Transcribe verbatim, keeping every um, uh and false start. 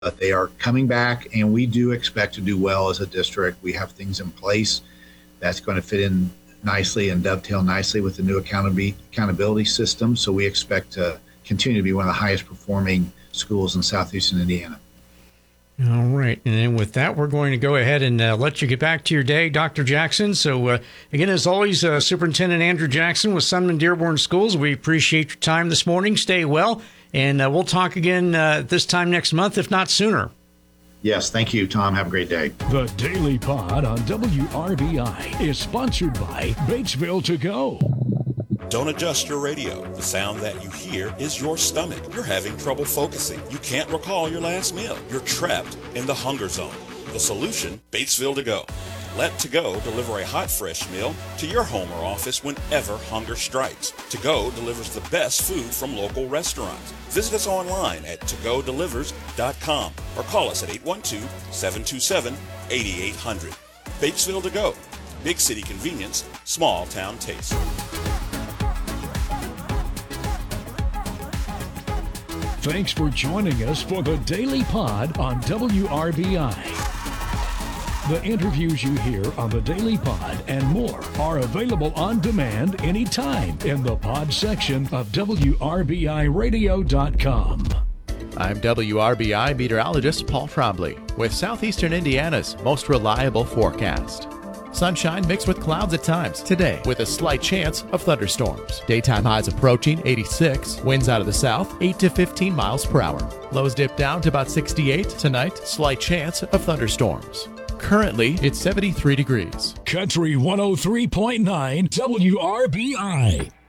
But they are coming back, and we do expect to do well as a district. We have things in place that's going to fit in nicely and dovetail nicely with the new accountability accountability system. So we expect to continue to be one of the highest performing schools in southeastern Indiana. All right. And then with that, we're going to go ahead and uh, let you get back to your day, Doctor Jackson. So, uh, again, as always, uh, Superintendent Andrew Jackson with Sunman Dearborn Schools, we appreciate your time this morning. Stay well, and uh, we'll talk again uh, this time next month, if not sooner. Yes, thank you, Tom. Have a great day. The Daily Pod on W R B I is sponsored by Batesville To Go. Don't adjust your radio. The sound that you hear is your stomach. You're having trouble focusing. You can't recall your last meal. You're trapped in the hunger zone. The solution, Batesville To Go. Let To Go deliver a hot, fresh meal to your home or office whenever hunger strikes. To Go delivers the best food from local restaurants. Visit us online at to go delivers dot com or call us at eight one two, seven two seven, eight eight zero zero. Batesville To Go. Big city convenience, small town taste. Thanks for joining us for the Daily Pod on W R B I. The interviews you hear on the Daily Pod and more are available on demand anytime in the pod section of W R B I radio dot com. I'm W R B I meteorologist Paul Trombley with Southeastern Indiana's most reliable forecast. Sunshine mixed with clouds at times today with a slight chance of thunderstorms. Daytime highs approaching eighty-six. Winds out of the south eight to fifteen miles per hour. Lows dip down to about sixty-eight. Tonight, slight chance of thunderstorms. Currently, it's seventy-three degrees. Country one oh three point nine W R B I.